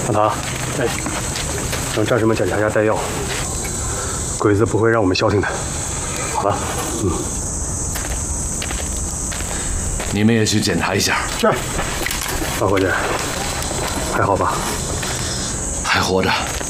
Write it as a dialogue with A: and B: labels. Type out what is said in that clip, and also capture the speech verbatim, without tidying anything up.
A: 大堂，哎，让战士们检查一下弹药，鬼子不会让我们消停的。好了，嗯，
B: 你们也去检查一下。
A: 是。大伙计，还好吧？
B: 还活着。